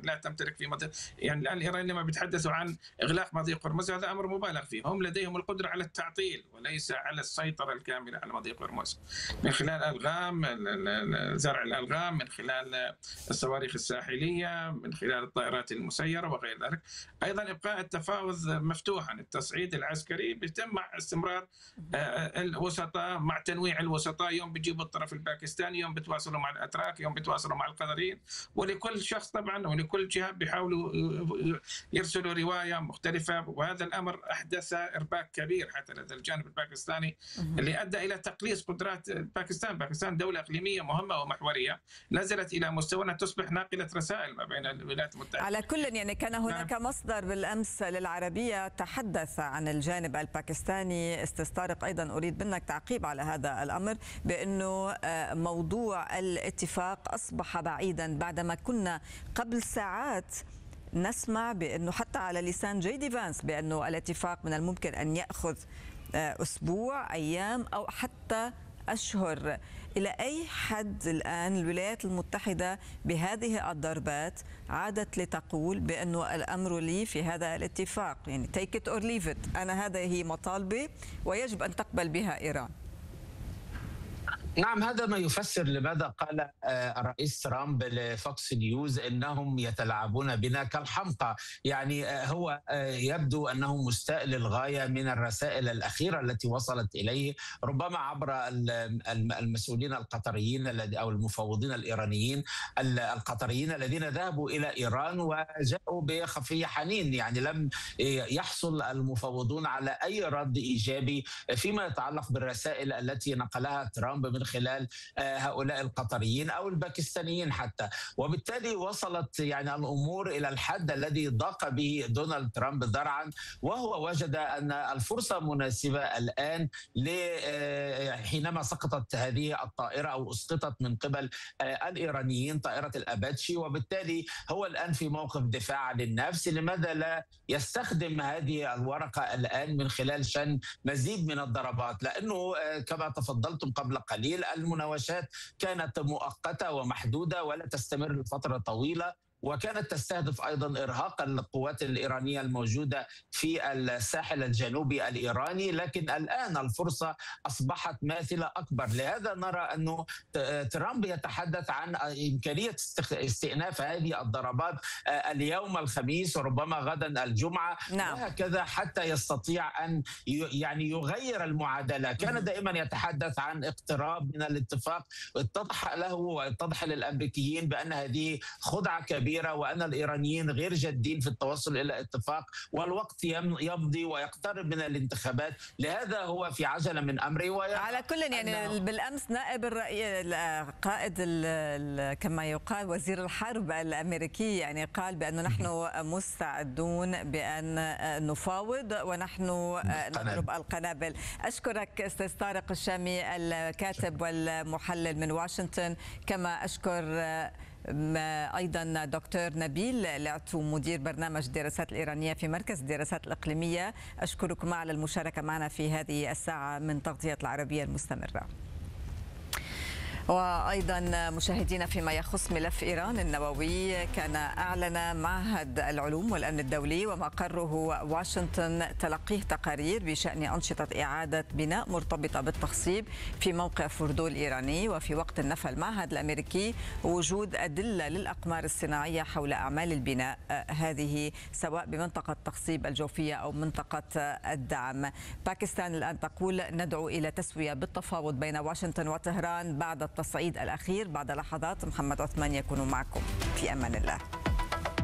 لا تمتلك في مضيق. يعني الآن الإيرانيين لما بيتحدثوا عن إغلاق مضيق هرمز هذا أمر مبالغ فيه، هم لديهم القدرة على التعطيل وليس على السيطرة الكاملة على مضيق هرمز من خلال ألغام، زرع الألغام، من خلال الصواريخ الساحلية، من خلال الطائرات المسيرة وغير ذلك. أيضا إبقاء التفاوض مفتوحا، التصعيد العسكري بيتم مع استمرار الوسطاء، مع تنويع الوسطاء، يوم بيجيبوا الطرف الباكستاني، يوم بتواصلوا مع الأتراك، يوم بتواصلوا مع القطريين، ولكل شخص طبعا ولكل جهة بيحاولوا يرسلوا رواية مختلفة. وهذا الأمر أحدث إرباك كبير حتى لدى الجانب الباكستاني اللي أدى إلى تقليص قدرات باكستان. باكستان دولة إقليمية مهمة ومحورية، نزلت إلى مستوى أنها تصبح ناقلة رسائل ما بين الولايات المتحدة. على كل يعني كان هناك مصدر بالأمس للعربية تحدث عن الجانب الباكستاني. أستاذ طارق، أيضا أريد منك تعقيب على هذا الأمر، بأنه موضوع الاتفاق أصبح بعيدا بعدما كنا قبل ساعات نسمع بأنه حتى على لسان جي دي فانس بأنه الاتفاق من الممكن أن يأخذ أسبوع، أيام، أو حتى أشهر. إلى أي حد الآن الولايات المتحدة بهذه الضربات عادت لتقول بأنه الأمر لي في هذا الاتفاق، يعني take it or leave it، أنا هذه مطالبي ويجب أن تقبل بها إيران؟ نعم، هذا ما يفسر لماذا قال الرئيس ترامب لفوكس نيوز انهم يتلاعبون بنا كالحمقى. يعني هو يبدو انه مستاء للغايه من الرسائل الاخيره التي وصلت اليه، ربما عبر المسؤولين القطريين او المفوضين الايرانيين القطريين الذين ذهبوا الى ايران وجاءوا بخفي حنين. يعني لم يحصل المفوضون على اي رد ايجابي فيما يتعلق بالرسائل التي نقلها ترامب من خلال هؤلاء القطريين أو الباكستانيين حتى. وبالتالي وصلت يعني الأمور إلى الحد الذي ضاق به دونالد ترامب ذرعا، وهو وجد أن الفرصة مناسبة الآن حينما سقطت هذه الطائرة أو أسقطت من قبل الإيرانيين طائرة الأباتشي، وبالتالي هو الآن في موقف دفاع عن النفس. لماذا لا يستخدم هذه الورقة الآن من خلال شن مزيد من الضربات؟ لأنه كما تفضلتم قبل قليل المناوشات كانت مؤقتة ومحدودة ولا تستمر لفترة طويلة، وكانت تستهدف أيضا إرهاق القوات الإيرانية الموجودة في الساحل الجنوبي الإيراني. لكن الآن الفرصة أصبحت ماثلة أكبر. لهذا نرى أنه ترامب يتحدث عن إمكانية استئناف هذه الضربات اليوم الخميس وربما غدا الجمعة. نعم. وهكذا حتى يستطيع أن يعني يغير المعادلة. كان دائما يتحدث عن اقتراب من الاتفاق، اتضح له واتضح للأمريكيين بأن هذه خدعة كبيرة وأن الإيرانيين غير جادين في التوصل إلى اتفاق، والوقت يمضي ويقترب من الانتخابات. لهذا هو في عجلة من أمره. على كل يعني بالأمس نائب الرئيس قائد كما يقال وزير الحرب الأمريكي يعني قال بأنه نحن مستعدون بأن نفاوض ونحن نضرب القنابل. أشكرك أستاذ طارق الشامي الكاتب والمحلل من واشنطن، كما أشكر أيضا دكتور نبيل العتو مدير برنامج الدراسات الإيرانية في مركز الدراسات الإقليمية. أشكركم على المشاركة معنا في هذه الساعة من تغطية العربية المستمرة. وأيضا مشاهدينا، فيما يخص ملف إيران النووي، كان أعلن معهد العلوم والأمن الدولي ومقره واشنطن تلقيه تقارير بشأن أنشطة إعادة بناء مرتبطة بالتخصيب في موقع فوردو الإيراني. وفي وقت نفى المعهد الأمريكي وجود أدلة للأقمار الصناعية حول أعمال البناء هذه سواء بمنطقة تخصيب الجوفية أو منطقة الدعم. باكستان الآن تقول ندعو إلى تسوية بالتفاوض بين واشنطن وطهران بعد التصعيد الأخير. بعد لحظات محمد عثمان يكون معكم، في أمان الله.